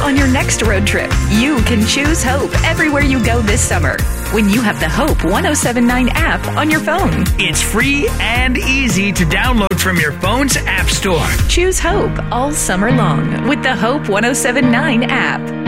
on your next road trip. You can choose Hope everywhere you go this summer when you have the Hope 1079 app on your phone. It's free and easy to download from your phone's app store. Choose Hope all summer long with the Hope 1079 app.